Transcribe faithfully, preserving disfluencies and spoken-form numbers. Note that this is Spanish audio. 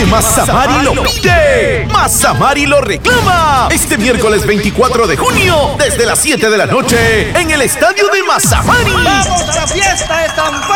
que Mazamari lo pide. Mazamari lo reclama. Este miércoles veinticuatro de junio, desde las siete de la noche, en el estadio de Mazamari. ¡Vamos a la fiesta de San